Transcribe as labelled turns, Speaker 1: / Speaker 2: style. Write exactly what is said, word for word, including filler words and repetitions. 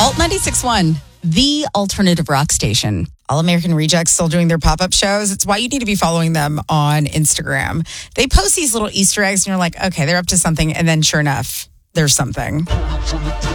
Speaker 1: Alt ninety-six point one, the alternative rock station.
Speaker 2: All American Rejects still doing their pop-up shows. It's why you need to be following them on Instagram. They post these little Easter eggs and you're like, okay, they're up to something. And then sure enough, there's something.